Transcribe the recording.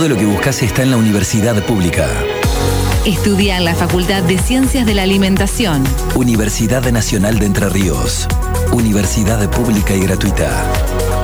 Todo lo que buscas está en la universidad pública. Estudia en la Facultad de Ciencias de la Alimentación. Universidad Nacional de Entre Ríos. Universidad pública y gratuita.